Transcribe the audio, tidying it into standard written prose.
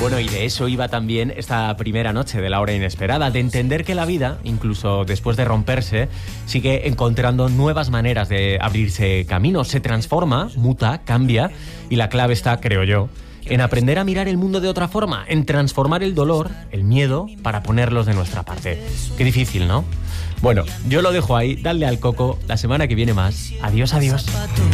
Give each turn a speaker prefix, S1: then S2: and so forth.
S1: Bueno, y de eso iba también esta primera noche de La Hora Inesperada, de entender que la vida, incluso después de romperse, sigue encontrando nuevas maneras de abrirse camino, se transforma, muta, cambia, y la clave está, creo yo, en aprender a mirar el mundo de otra forma, en transformar el dolor, el miedo, para ponerlos de nuestra parte. Qué difícil, ¿no? Bueno, yo lo dejo ahí, dadle al coco, la semana que viene más. Adiós, adiós.